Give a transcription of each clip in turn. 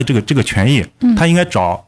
这个权益，他应该找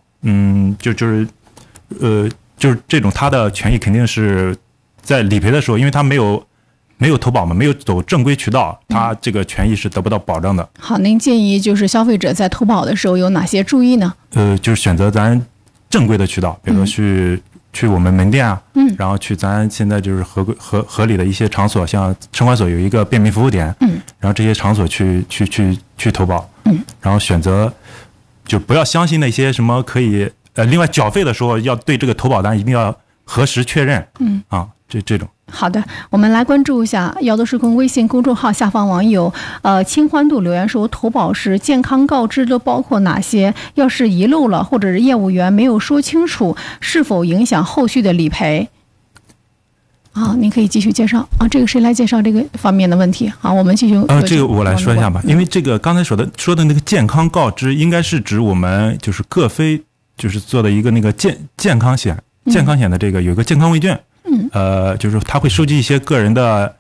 就是这种他的权益肯定是在理赔的时候，因为他没有投保嘛，没有走正规渠道，他这个权益是得不到保障的。 好，您建议就是消费者在投保的时候有哪些注意呢？ 就是选择咱正规的渠道，比如说去我们门店啊，然后去咱现在就是合理的一些场所，像城管所有一个便民服务点，然后这些场所去投保，然后选择就不要相信那些什么可以另外缴费的时候要对这个投保单一定要核实确认，这种。 好的，我们来关注一下摇头时空微信公众号下方网友清欢度留言说，投保时健康告知都包括哪些？要是遗漏了，或者是业务员没有说清楚，是否影响后续的理赔？您可以继续介绍这个谁来介绍这个方面的问题？我们继续。 这个我来说一下吧，因为这个刚才说的那个健康告知，应该是指我们就是各非就是做的一个那个健康险的这个有一个健康问卷。就是他会收集一些个人的，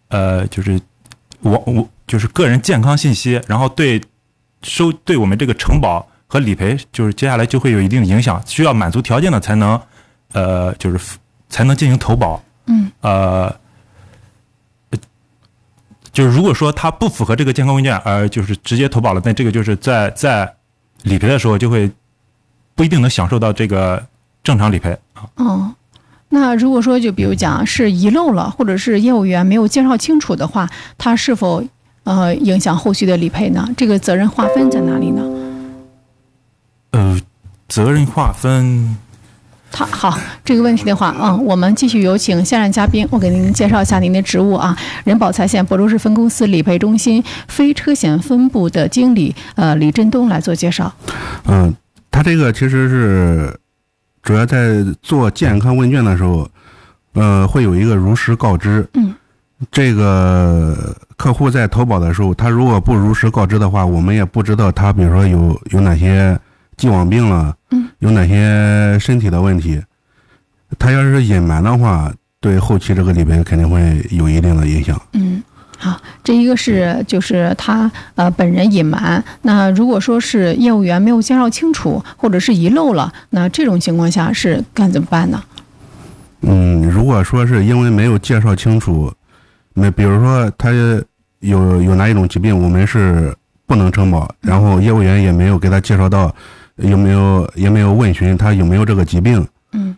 就是个人健康信息，然后对我们这个承保和理赔，就是接下来就会有一定的影响，需要满足条件的才能，才能进行投保。就是如果说他不符合这个健康问卷，就是直接投保了，那这个就是在理赔的时候就会不一定能享受到这个正常理赔啊。 那如果说就比如讲是遗漏了，或者是业务员没有介绍清楚的话，它是否影响后续的理赔呢？这个责任划分在哪里呢？ 责任划分， 好，这个问题的话，我们继续有请下任嘉宾，我给您介绍一下您的职务啊，人保财险亳州市分公司理赔中心非车险分部的经理李振东来做介绍。 他这个其实是。主要在做健康问卷的时候，会有一个如实告知。这个客户在投保的时候，他如果不如实告知的话，我们也不知道他比如说有哪些既往病了，有哪些身体的问题。他要是隐瞒的话，对后期这个理赔肯定会有一定的影响。 好，这一个是就是他本人隐瞒，那如果说是业务员没有介绍清楚，或者是遗漏了，那这种情况下是该怎么办呢？ 如果说是因为没有介绍清楚，比如说他有哪一种疾病，我们是不能承保，然后业务员也没有给他介绍到也没有问询他有没有这个疾病。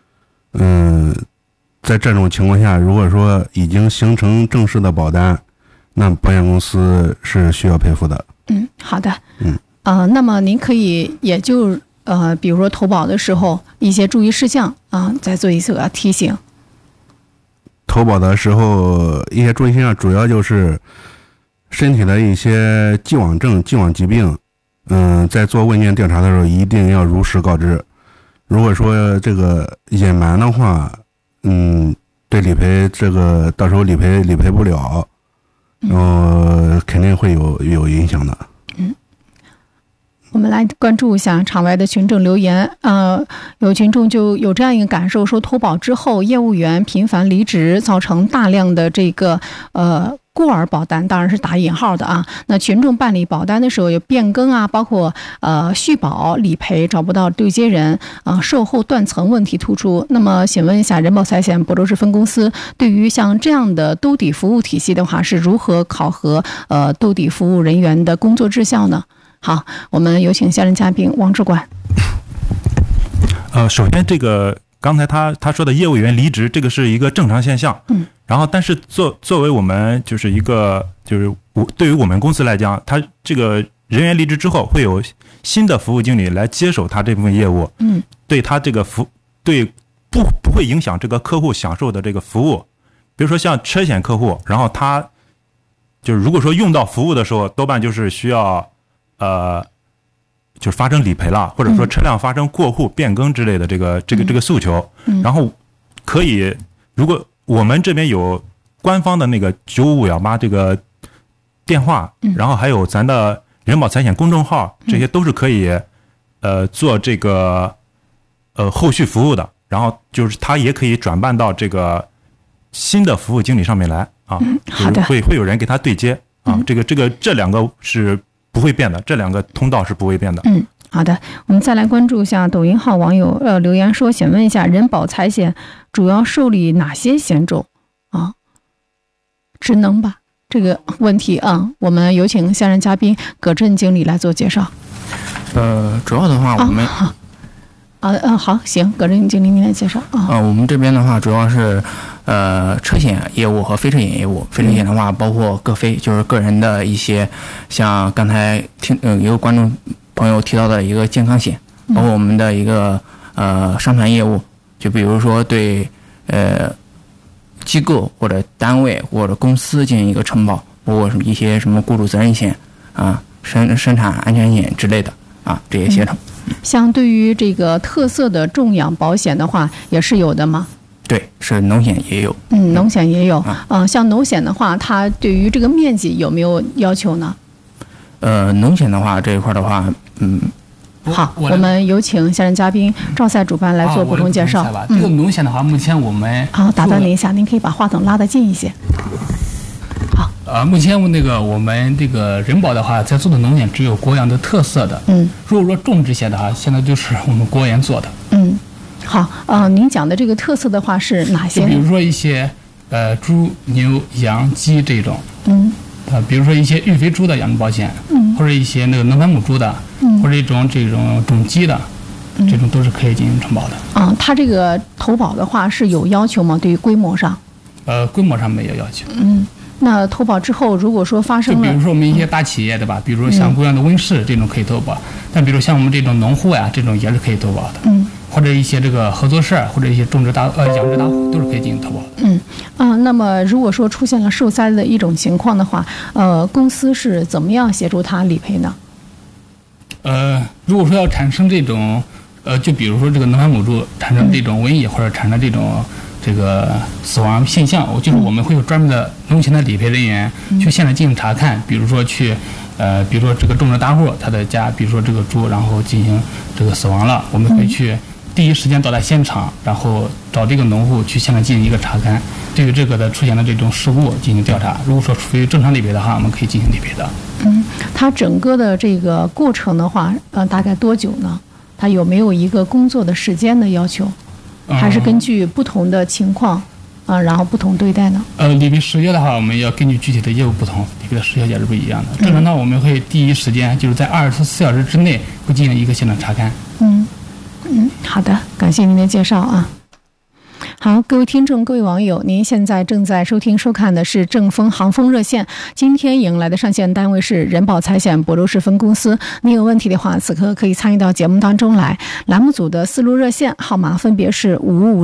在这种情况下，如果说已经形成正式的保单，那保险公司是需要赔付的。 好的。那么您可以也就比如说投保的时候一些注意事项再做一个提醒。 投保的时候一些注意事项主要就是身体的一些既往症、既往疾病，在做问卷调查的时候一定要如实告知。如果说这个隐瞒的话，对理赔这个到时候理赔不了。肯定会有影响的。 我们来关注一下场外的群众留言。有群众就有这样一个感受，说投保之后业务员频繁离职，造成大量的这个孤儿保单，当然是打引号的啊。那群众办理保单的时候有变更包括续保理赔找不到对接人售后断层问题突出。那么请问一下，人保财险亳州市分公司对于像这样的兜底服务体系的话，是如何考核兜底服务人员的工作质效呢？好，我们有请下任嘉宾王主管。 首先这个刚才他说的业务员离职，这个是一个正常现象。然后但是作为我们就是一个就是对于我们公司来讲，他这个人员离职之后会有新的服务经理来接手他这部分业务。对他这个不会影响这个客户享受的这个服务。比如说像车险客户，然后他就是如果说用到服务的时候，多半就是需要就是发生理赔了，或者说车辆发生过户变更之类的这个诉求。然后可以，如果我们这边有官方的那个95518这个电话，然后还有咱的人保财险公众号，这些都是可以做这个后续服务的。然后就是他也可以转办到这个新的服务经理上面来好的， 会有人给他对接这两个是不会变的，这两个通道是不会变的。 好的，我们再来关注一下抖音号网友留言说，请问一下，人保财险主要受理哪些险种啊？职能吧这个问题啊，我们有请下任嘉宾葛振经理来做介绍。 主要的话我们好，行，葛振经理您来介绍啊。 我们这边的话主要是车险业务和非车险业务。非车险的话包括个非，就是个人的一些，像刚才有观众朋友提到的一个健康险，包括我们的一个商船业务，就比如说对机构或者单位或者公司进行一个承保，包括一些什么雇主责任险啊、生产安全险之类的啊，这些协同。 像对于这个特色的重养保险的话，也是有的吗？ 对，是农险也有。 农险也有。像农险的话，它对于这个面积有没有要求呢？ 农险的话这一块的话， 好，我们有请下任嘉宾赵赛主办来做补充介绍。 这个农险的话，目前我们打断您一下，您可以把话筒拉得近一些。好。 目前我们这个人保的话，在做的农险只有国养的特色的。如果说种植险的话，现在就是我们国研做的。 好，您讲的这个特色的话是哪些呢？ 就比如说一些猪、牛、羊、鸡这种。比如说一些育肥猪的养殖保险，或者一些农繁母猪的，或者这种种鸡的，这种都是可以进行承保的。 它这个投保的话是有要求吗？对于规模上？ 规模上没有要求。 那投保之后，如果说发生了， 就比如说我们一些大企业，对吧？比如说像国养的温室这种可以投保，但比如像我们这种农户呀，这种也是可以投保的。或者一些这个合作社或者一些养殖大户都是可以进行投保的。 那么如果说出现了受灾的一种情况的话，公司是怎么样协助他理赔呢？ 如果说要产生这种就比如说这个农繁母猪产生这种瘟疫或者产生这个死亡现象，就是我们会有专门的农险的理赔人员去现场进行查看，比如说比如说这个种植大户他的家，比如说这个猪然后进行这个死亡了，我们会去第一时间到达现场，然后找这个农户去现场进行一个查看，对于这个的出现的这种事故进行调查。如果说属于正常理赔的话，我们可以进行理赔的。 它整个的这个过程的话，大概多久呢？它有没有一个工作的时间的要求？还是根据不同的情况然后不同对待呢？ 理赔时效的话，我们要根据具体的业务不同，理赔的时效也是不一样的。正常呢，我们会第一时间就是在24小时之内会进行一个现场查看。 好的，感谢您的介绍啊。好，各位听众，各位网友，您现在正在收听收看的是正风航风热线。今天迎来的上线单位是人保财险亳州市分公司。您有问题的话，此刻可以参与到节目当中来。栏目组的4路热线号码分别是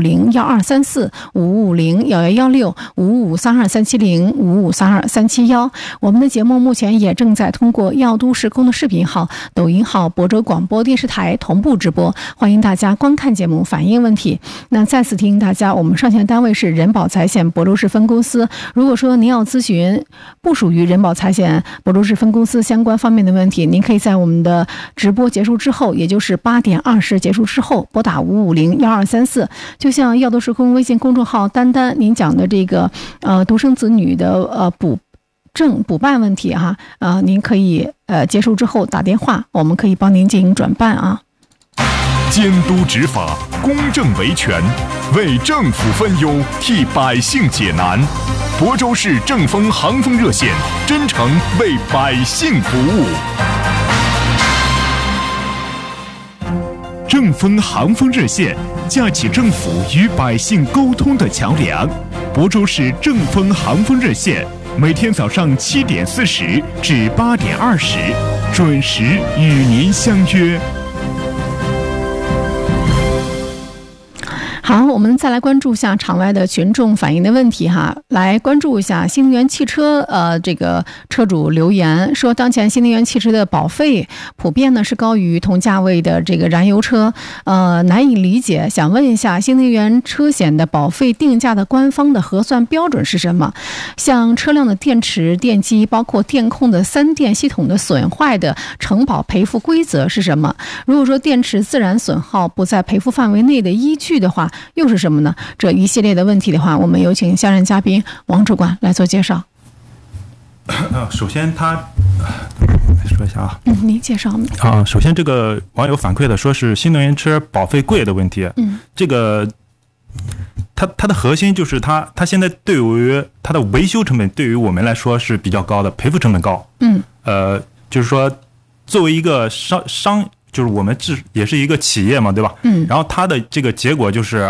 55501234、55501116、55323705、55323771。我们的节目目前也正在通过耀都市公的视频号、抖音号、亳州广播电视台同步直播，欢迎大家观看节目，反映问题。那再次提醒大家，我们上线单位是人保财险亳州市分公司。如果说您要咨询不属于人保财险亳州市分公司相关方面的问题，您可以在我们的直播结束之后，也就是8点20结束之后拨打55501234。就像耀都市公微信公众号丹丹您讲的这个独生子女的补办问题哈，您可以结束之后打电话，我们可以帮您进行转办啊。 监督执法，公正维权，为政府分忧，替百姓解难。亳州市正风航风热线，真诚为百姓服务。正风航风热线架起政府与百姓沟通的桥梁。亳州市正风航风热线每天早上7点40至8点20，准时与您相约。 好，我们再来关注一下场外的群众反映的问题哈。来关注一下新能源汽车这个车主留言说，当前新能源汽车的保费普遍呢是高于同价位的这个燃油车，难以理解。想问一下，新能源车险的保费定价的官方的核算标准是什么？像车辆的电池、电机，包括电控的3电系统的损坏的承保赔付规则是什么？如果说电池自然损耗不在赔付范围内的依据的话，又是什么呢？这一系列的问题的话，我们有请下任嘉宾王主管来做介绍。 首先说一下啊。 您介绍啊，首先这个网友反馈的说是新能源车保费贵的问题。这个它的核心就是它现在对于它的维修成本对于我们来说是比较高的，赔付成本高。就是说作为一个商就是我们也是一个企业嘛，对吧？然后它的这个结果就是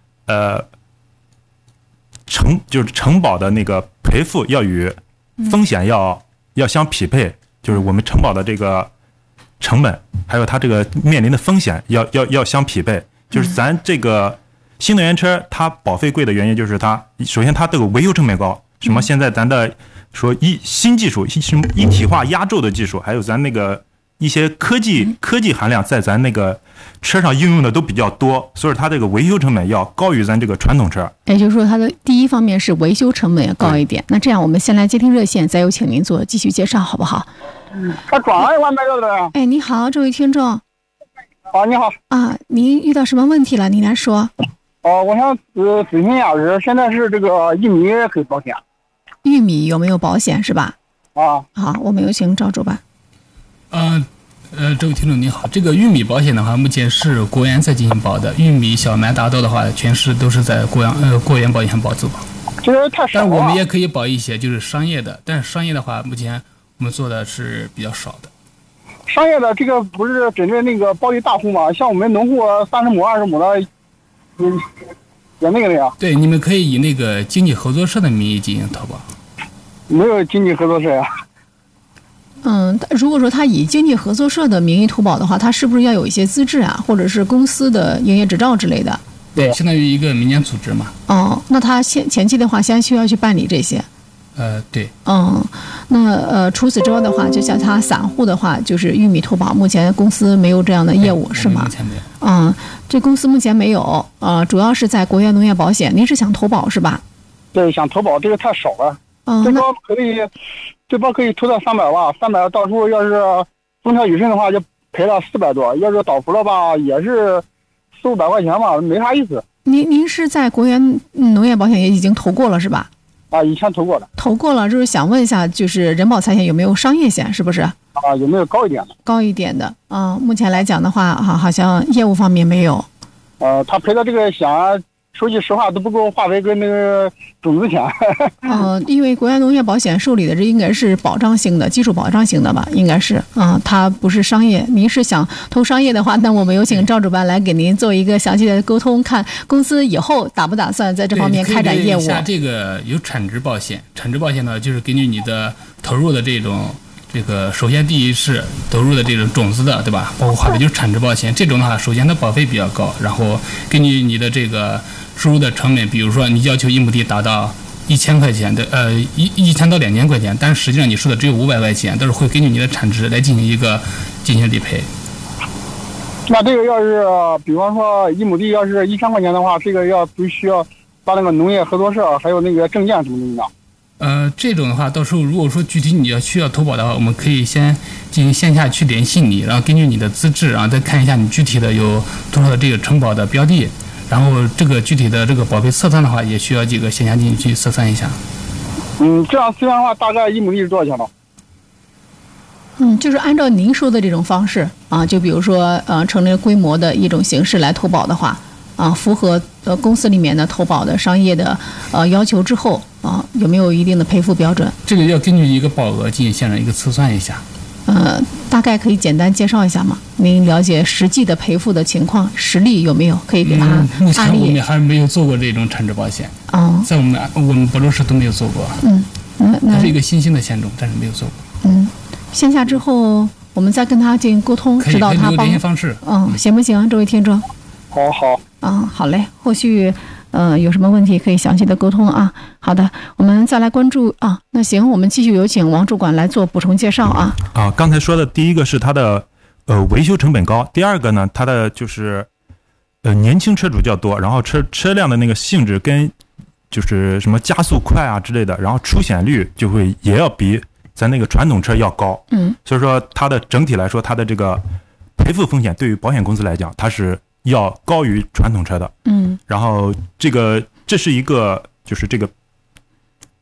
承保的那个赔付要与风险要相匹配，就是我们承保的这个成本还有它这个面临的风险要相匹配。就是咱这个新能源车它保费贵的原因就是首先它这个维修成本高，什么现在咱的说新技术什么一体化压铸的技术，还有咱那个一些科技含量在咱那个车上应用的都比较多，所以它这个维修成本要高于咱这个传统车。 也就是说它的第一方面是维修成本要高一点。那这样我们先来接听热线，再有请您做继续介绍好不好？ 他转了完没有的？ 哎，你好，这位听众。 啊，你好。 啊，您遇到什么问题了？您来说。 我想咨询一下，现在是这个玉米可以保险。 玉米有没有保险是吧？ 好， 我们有请赵主办。 这位听众你好，这个玉米保险的话，目前是国元在进行保的。玉米、小麦、大豆的话，全市都是在国元保险上保质保。 这个太少了。 但我们也可以保一些就是商业的，但是商业的话，目前我们做的是比较少的。 商业的这个不是针对那个保的大户吗？像我们农户30亩、20亩的，也那个的呀。 对，你们可以以那个经济合作社的名义进行投保。 没有经济合作社呀。 如果说他以经济合作社的名义投保的话，他是不是要有一些资质啊，或者是公司的营业执照之类的？ 对，相当于一个民间组织嘛。 那他前期的话，先需要去办理这些。 对。 那除此之外的话，就像他散户的话，就是玉米投保，目前公司没有这样的业务，是吗？ 目前没有。 这公司目前没有。主要是在国元农业保险，您是想投保是吧？ 对，想投保，这个太少了。最高可以投到300万，300到时候要是风调雨顺的话，就赔了400多；要是倒伏了吧，也是400-500块钱吧，没啥意思。 您是在国元农业保险也已经投过了是吧？ 以前投过了。 投过了，就是想问一下，就是人保财险有没有商业险，是不是？ 有没有高一点的？ 高一点的。目前来讲的话，好像业务方面没有。 他赔的这个险，说句实话都不够化为跟那个种子钱。 因为国元农业保险受理的这应该是保障型的，基础保障型的吧，应该是。它不是商业。您是想投商业的话，那我们有请赵主办来给您做一个详细的沟通，看公司以后打不打算在这方面开展业务。 像这个有产值保险，产值保险呢，就是根据你的投入的这个首先第一是投入的这种种子的，对吧？包括花费就是产值保险，这种的话，首先它保费比较高，然后根据你的这个收入的成本，比如说你要求1亩地达到1000块钱的，1000到2000块钱，但是实际上你收的只有500块钱，都是会根据你的产值来进行理赔。 那这个要是比方说1亩地要是1000块钱的话，这个必须要把那个农业合作社还有那个证件什么东西的。 这种的话，到时候如果说具体你需要投保的话，我们可以先进行线下去联系你，然后根据你的资质，然后再看一下你具体的有多少的这个承保的标的，然后这个具体的这个保费测算的话，也需要这个线下进行去测算一下。 这样测算的话，大概1亩地是多少钱呢？ 就是按照您说的这种方式就比如说成立规模的一种形式来投保的话，符合公司里面的投保的商业的要求之后有没有一定的赔付标准？ 这个要根据一个保额进行现场一个测算一下。 大概可以简单介绍一下吗？您了解实际的赔付的情况，实例有没有可以给他案例？ 目前我们还没有做过这种产值保险。在我们亳州市都没有做过。它是一个新兴的险种，但是没有做过。 线下之后我们再跟他进行沟通，指导他联系方式。 行不行，这位听众？ 好。 好嘞，后续有什么问题可以详细的沟通啊。好的，我们再来关注那行，我们继续有请王主管来做补充介绍刚才说的第一个是它的维修成本高，第二个呢，它的就是年轻车主较多，然后车辆的那个性质跟就是什么加速快之类的，然后出险率也要比咱那个传统车要高。所以说它的整体来说，它的这个赔付风险对于保险公司来讲，它是要高于传统车的。然后这是一个就是这个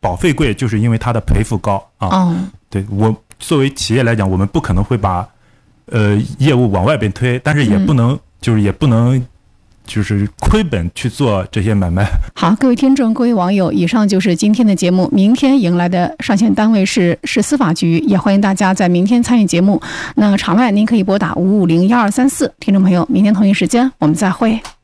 保费贵，就是因为它的赔付高啊。 哦， 对，我作为企业来讲，我们不可能会把业务往外边推，但是也不能、就是亏本去做这些买卖。 好，各位听众，各位网友，以上就是今天的节目。明天迎来的上线单位是司法局，也欢迎大家在明天参与节目。那场外您可以拨打5501234。听众朋友，明天同一时间我们再会。